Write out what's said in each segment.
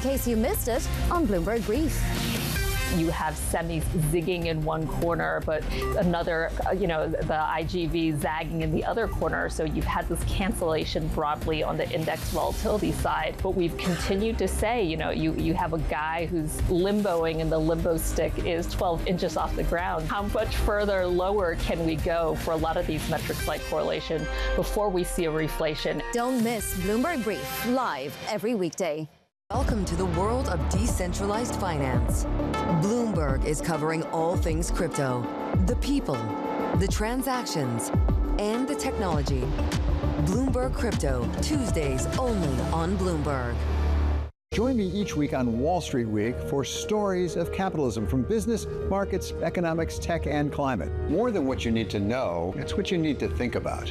case you missed it on Bloomberg Brief. You have semis zigging in one corner, but another, the IGV zagging in the other corner. So you've had this cancellation broadly on the index volatility side. But we've continued to say, you have a guy who's limboing and the limbo stick is 12 inches off the ground. How much further lower can we go for a lot of these metrics like correlation before we see a reflation? Don't miss Bloomberg Brief, live every weekday. Welcome to the world of decentralized finance. Bloomberg is covering all things crypto, the people, the transactions, and the technology. Bloomberg Crypto, Tuesdays only on Bloomberg. Join me each week on Wall Street Week for stories of capitalism from business, markets, economics, tech, and climate. More than what you need to know, it's what you need to think about.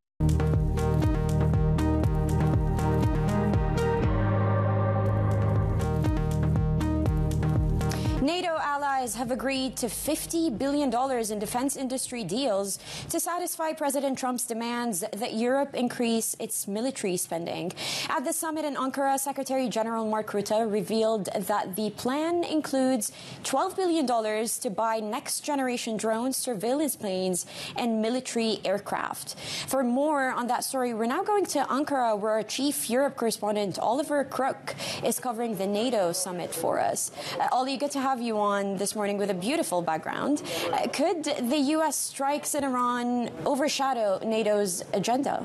NATO allies have agreed to $50 billion in defense industry deals to satisfy President Trump's demands that Europe increase its military spending. At the summit in Ankara, Secretary General Mark Rutte revealed that the plan includes $12 billion to buy next-generation drones, surveillance planes, and military aircraft. For more on that story, we're now going to Ankara, where our chief Europe correspondent, Oliver Crook, is covering the NATO summit for us. Ollie, good to have you on this morning with a beautiful background. Could the U.S. strikes in Iran overshadow NATO's agenda?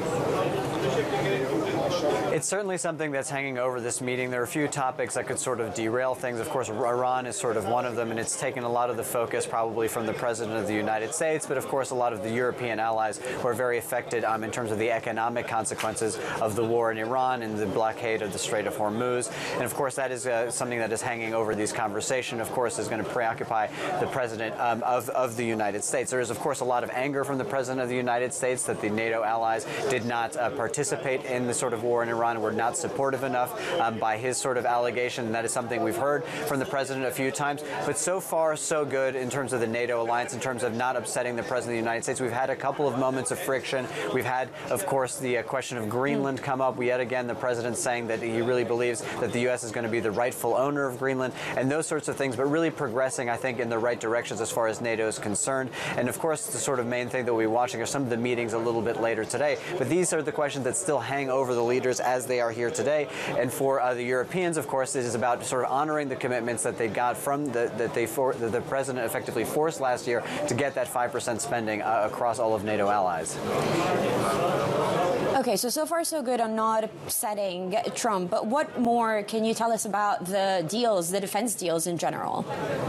It's certainly something that's hanging over this meeting. There are a few topics that could sort of derail things. Of course, Iran is sort of one of them, and it's taken a lot of the focus probably from the President of the United States, but of course a lot of the European allies who are very affected in terms of the economic consequences of the war in Iran and the blockade of the Strait of Hormuz. And of course that is something that is hanging over these conversations, of course, is going to preoccupy the President of the United States. There is, of course, a lot of anger from the President of the United States that the NATO allies did not participate in the sort of war in Iran, were not supportive enough by his sort of allegation. And that is something we've heard from the President a few times. But so far, so good in terms of the NATO alliance, in terms of not upsetting the President of the United States. We've had a couple of moments of friction. We've had, of course, the question of Greenland come up. Yet again, the President saying that he really believes that the U.S. is going to be the rightful owner of Greenland and those sorts of things, but really progressing, I think, in the right directions as far as NATO is concerned. And of course, the sort of main thing that we'll be watching are some of the meetings a little bit later today. But these are the questions that still hang over the leaders as they are here today. And for the Europeans, of course, it is about sort of honoring the commitments that they got from that the President effectively forced last year to get that 5% spending across all of NATO allies. Okay, so far so good on not upsetting Trump, but what more can you tell us about the deals, the defense deals in general?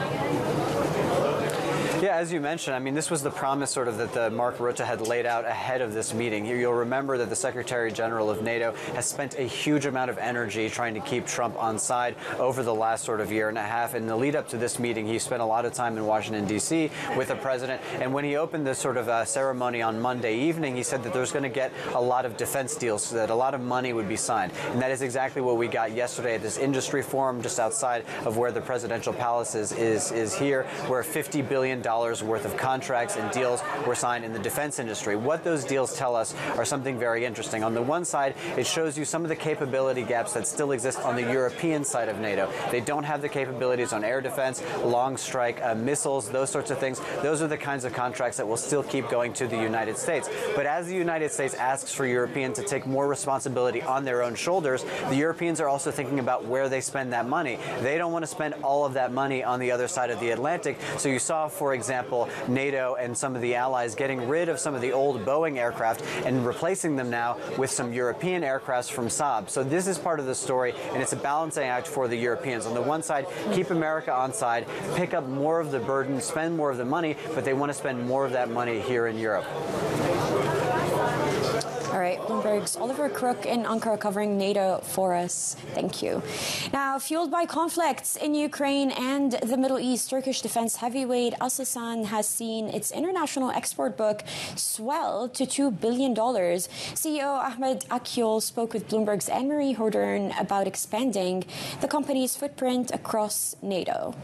Yeah, as you mentioned, I mean, this was the promise sort of that Mark Rutte had laid out ahead of this meeting. You'll remember that the Secretary General of NATO has spent a huge amount of energy trying to keep Trump on side over the last sort of year and a half. In the lead up to this meeting, he spent a lot of time in Washington, D.C. with the president. And when he opened this sort of ceremony on Monday evening, he said that there's going to get a lot of defense deals, so that a lot of money would be signed. And that is exactly what we got yesterday at this industry forum just outside of where the presidential palace is here, where $50 billion worth of contracts and deals were signed in the defense industry. What those deals tell us are something very interesting. On the one side, it shows you some of the capability gaps that still exist on the European side of NATO. They don't have the capabilities on air defense, long strike missiles, those sorts of things. Those are the kinds of contracts that will still keep going to the United States. But as the United States asks for Europeans to take more responsibility on their own shoulders, the Europeans are also thinking about where they spend that money. They don't want to spend all of that money on the other side of the Atlantic. So you saw, for example, NATO and some of the allies getting rid of some of the old Boeing aircraft and replacing them now with some European aircrafts from Saab. So this is part of the story, and it's a balancing act for the Europeans. On the one side, keep America on side, pick up more of the burden, spend more of the money, but they want to spend more of that money here in Europe. All right, Bloomberg's Oliver Crook in Ankara covering NATO for us. Thank you. Now, fueled by conflicts in Ukraine and the Middle East, Turkish defense heavyweight Aselsan has seen its international export book swell to $2 billion. CEO Ahmed Akyol spoke with Bloomberg's Anne-Marie Hodern about expanding the company's footprint across NATO.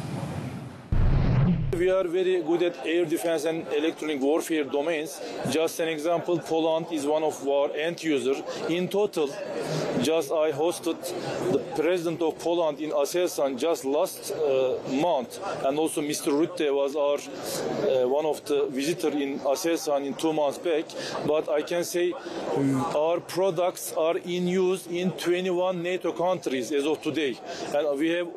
We are very good at air defense and electronic warfare domains. Just an example, Poland is one of our end users. In total, Just I hosted the president of Poland in Aselsan just last month, and also Mr. Rutte was our one of the visitors in Aselsan in 2 months back. But I can say our products are in use in 21 NATO countries as of today, and we have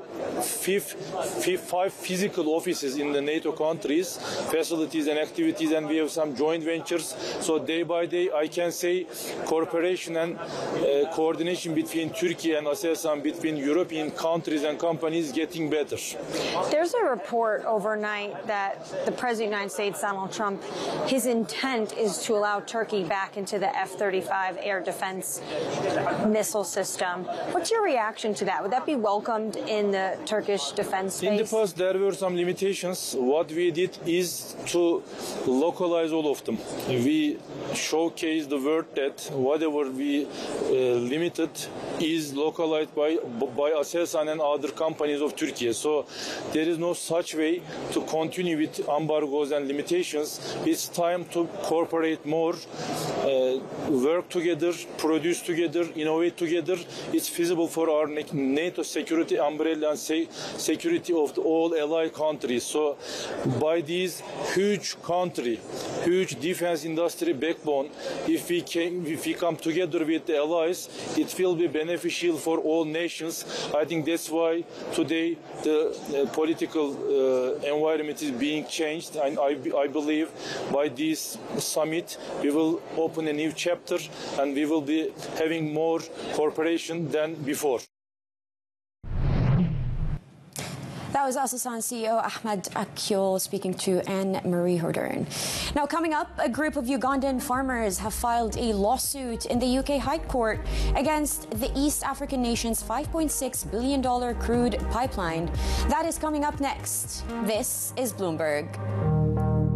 5 physical offices in the NATO countries, facilities and activities, and we have some joint ventures. So day by day, I can say cooperation and coordination between Turkey and Aselsan, between European countries and companies, getting better. There's a report overnight that the President of the United States, Donald Trump, his intent is to allow Turkey back into the F-35 air defense missile system. What's your reaction to that? Would that be welcomed in the Turkish defense space? In the past, there were some limitations. What we did is to localize all of them. We showcased the word that whatever we limited is localized by Aselsan and other companies of Turkey. So there is no such way to continue with embargoes and limitations. It's time to cooperate more, work together, produce together, innovate together. It's feasible for our NATO security umbrella and security of all allied countries. So by these huge country, huge defense industry backbone, if we come together with the allies, it will be beneficial for all nations. I think that's why today the political environment is being changed, and I believe by this summit we will open a new chapter and we will be having more cooperation than before. That was Aselsan CEO Ahmed Akyol speaking to Anne-Marie Hordern. Now, coming up, a group of Ugandan farmers have filed a lawsuit in the UK High Court against the East African nation's $5.6 billion crude pipeline. That is coming up next. This is Bloomberg.